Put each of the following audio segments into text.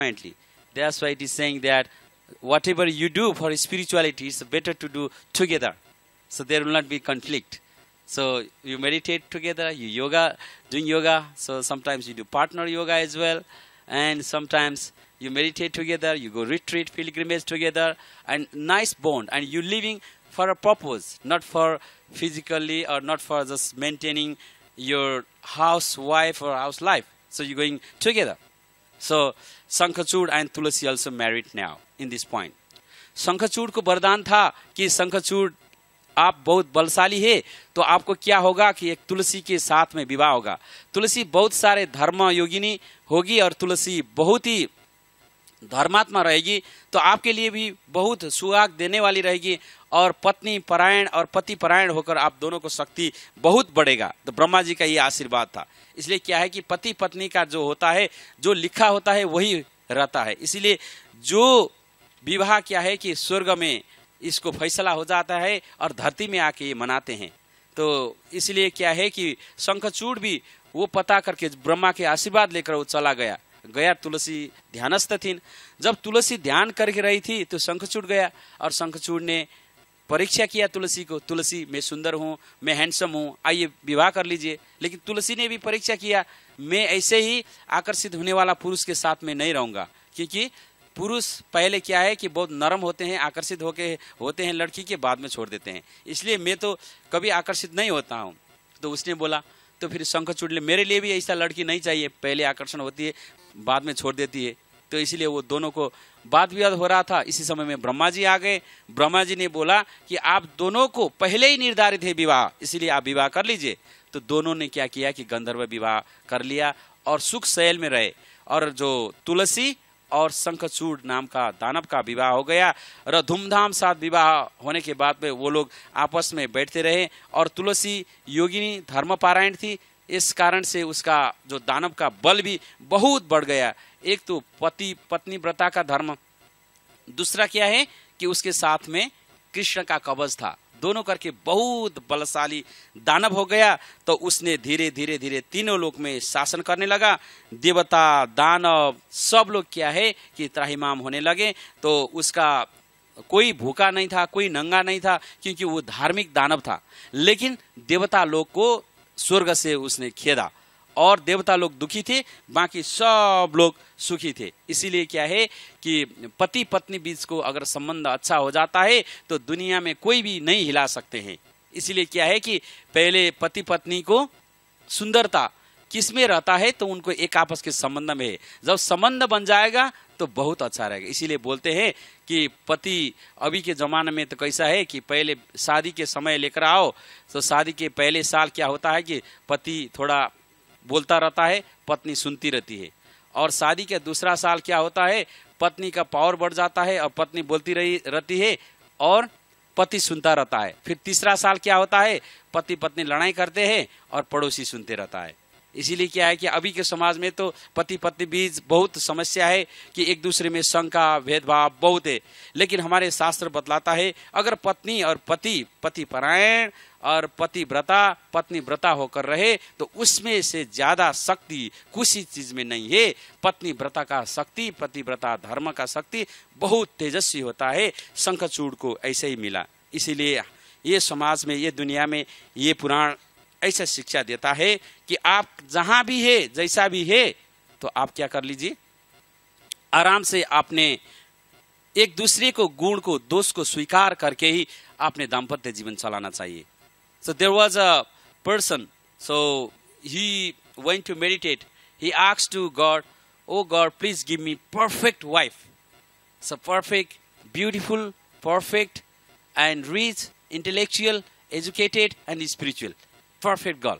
Currently. That's why it is saying that whatever you do for spirituality, it's better to do together. So there will not be conflict. So you meditate together, you doing yoga. So sometimes you do partner yoga as well. And sometimes you meditate together, you go retreat, pilgrimage together, and nice bond. And you living for a purpose, not for physically or not for just maintaining your housewife or house life. So you're going together. So Shankhachud and Tulsi also married now in this point. Shankhachud को वरदान था कि शंखचूड़ आप बहुत बलशाली है तो आपको क्या होगा कि एक तुलसी के साथ में विवाह होगा। तुलसी बहुत सारे धर्म योगिनी होगी और तुलसी बहुत ही धर्मात्मा रहेगी तो आपके लिए भी बहुत सुहाग देने वाली रहेगी और पत्नी परायण और पति परायण होकर आप दोनों को शक्ति बहुत बढ़ेगा। तो ब्रह्मा जी का ये आशीर्वाद था। इसलिए क्या है कि पति पत्नी का जो होता है, जो लिखा होता है वही रहता है। इसीलिए जो विवाह क्या है कि स्वर्ग में इसको फैसला हो जाता है और धरती में आके ये मनाते हैं। तो इसलिए क्या है कि शंखचूड़ भी वो पता करके ब्रह्मा के आशीर्वाद लेकर वो चला गया। तुलसी ध्यानस्थ थी। जब तुलसी ध्यान करके रही थी तो शंखचूड़ गया और शंखचूड़ ने परीक्षा किया तुलसी को। तुलसी मैं सुंदर हूँ, मैं हैंडसम हूँ, आइए विवाह कर लीजिए। लेकिन तुलसी ने भी परीक्षा किया, मैं ऐसे ही आकर्षित होने वाला पुरुष के साथ में नहीं रहूंगा, क्योंकि पुरुष पहले क्या है कि बहुत नरम होते हैं, आकर्षित होते हैं लड़की के, बाद में छोड़ देते हैं। इसलिए मैं तो कभी आकर्षित नहीं होता हूँ। तो उसने बोला, तो फिर शंखचूड़ ने मेरे लिए भी ऐसा लड़की नहीं चाहिए, पहले आकर्षण होती है बाद में छोड़ देती है। तो इसलिए वो दोनों को वाद विवाद हो रहा था। इसी समय में ब्रह्मा जी आ गए। ब्रह्मा जी ने बोला कि आप दोनों को पहले ही निर्धारित है विवाह, इसलिए आप विवाह कर लीजिए। तो दोनों ने क्या किया कि गंधर्व विवाह कर लिया और सुख शैल में रहे। और जो तुलसी और शंखचूड़ नाम का दानव का विवाह हो गया और धूमधाम साथ विवाह होने के बाद में वो लोग आपस में बैठते रहे। और तुलसी योगिनी धर्मपारायण थी, इस कारण से उसका जो दानव का बल भी बहुत बढ़ गया। एक तो पति पत्नी व्रता का धर्म, दूसरा क्या है कि उसके साथ में कृष्ण का कवच था। दोनों करके बहुत बलशाली दानव हो गया। तो उसने धीरे धीरे धीरे तीनों लोक में शासन करने लगा। देवता दानव सब लोग क्या है कि त्राहिमाम होने लगे। तो उसका कोई भूखा नहीं था, कोई नंगा नहीं था, क्योंकि वो धार्मिक दानव था। लेकिन देवता लोग को स्वर्ग से उसने खेदा और देवता लोग दुखी थे, बाकी सब लोग सुखी थे। इसीलिए क्या है कि पति पत्नी बीच को अगर संबंध अच्छा हो जाता है तो दुनिया में कोई भी नहीं हिला सकते हैं। इसीलिए क्या है कि पहले पति पत्नी को सुंदरता किस में रहता है तो उनको एक आपस के संबंध में है। जब संबंध बन जाएगा तो बहुत अच्छा रहेगा। इसीलिए बोलते हैं कि पति अभी के ज़माने में तो कैसा है कि पहले शादी के समय लेकर आओ तो शादी के पहले साल क्या होता है कि पति थोड़ा बोलता रहता है, पत्नी सुनती रहती है। और शादी के दूसरा साल क्या होता है, पत्नी का पावर बढ़ जाता है और पत्नी बोलती रहती है और पति सुनता रहता है। फिर तीसरा साल क्या होता है, पति पत्नी लड़ाई करते हैं और पड़ोसी सुनते रहता है। इसीलिए क्या है कि अभी के समाज में तो पति पत्नी बीच बहुत समस्या है कि एक दूसरे में शंका भेदभाव बहुत है। लेकिन हमारे शास्त्र बतलाता है अगर पत्नी और पति परायण और पति पत्नी व्रता होकर रहे तो उसमें से ज्यादा शक्ति किसी चीज में नहीं है। पत्नी व्रता का शक्ति, पति व्रता धर्म का शक्ति बहुत तेजस्वी होता है। शंखचूड़ को ऐसे ही मिला। इसीलिए ये समाज में, ये दुनिया में ये पुराण ऐसा शिक्षा देता है कि आप जहां भी है, जैसा भी है, तो आप क्या कर लीजिए, आराम से आपने एक दूसरे को गुण को दोष को स्वीकार करके ही आपने दाम्पत्य जीवन चलाना चाहिए। So there was a person, so he went to meditate. He asked to God, "Oh God, please give me perfect wife." So perfect, beautiful, perfect, and rich, intellectual, educated, and spiritual. Perfect girl.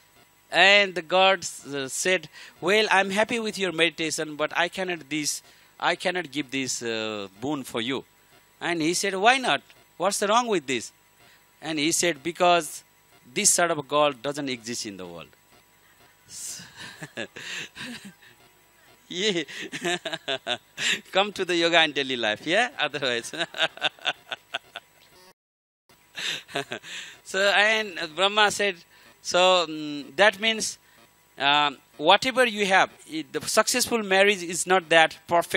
And the God said, "Well, I'm happy with your meditation, but I cannot give this boon for you." And he said, "Why not? What's wrong with this?" And he said, "Because this sort of girl doesn't exist in the world." Yeah. Come to the yoga and daily life, yeah? Otherwise. So, and Brahma said, so that means whatever you have, the successful marriage is not that perfect.